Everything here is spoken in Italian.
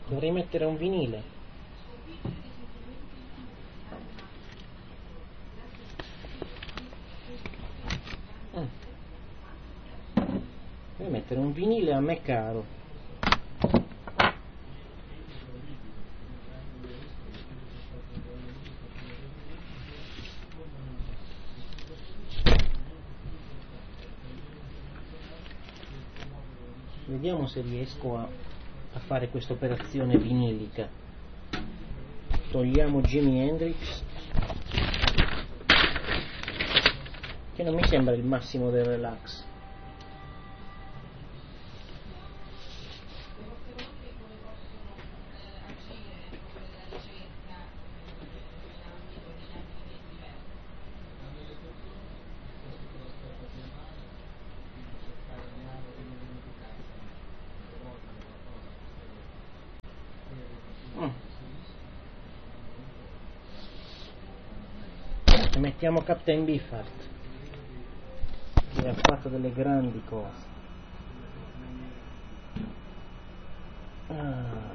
Dovrei mettere un vinile. Devo mettere un vinile a me caro. Vediamo se riesco a fare questa operazione vinilica. Togliamo Jimi Hendrix, che non mi sembra il massimo del relax. E mettiamo Captain Beefheart, che ha fatto delle grandi cose.